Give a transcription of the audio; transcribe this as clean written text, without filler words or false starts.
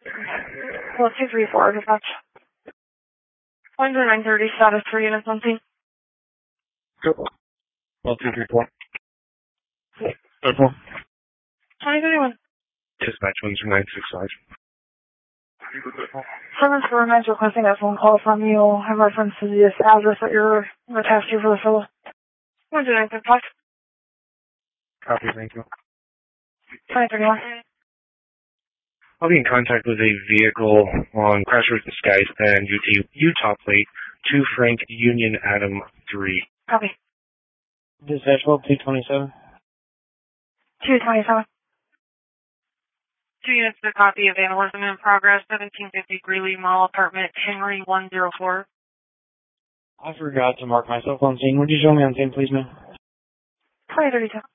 Well, 234, dispatch. 930 status for units on scene. Well, 234. 34. 2031. Dispatch 12965. 749 is requesting a phone call from you. Have reference to this address that you're attached to for the fellow. 12965. Copy, thank you. 2031. I'll be in contact with a vehicle on Crash Route Skyspan Utah plate 2 Frank Union Adam 3. Copy. Dispatch 227. 227. 2 units to copy of vandalism in progress, 1750 Greeley Mall, apartment Henry 104. I forgot to mark myself on scene. Would you show me on scene, please, ma'am? 2032.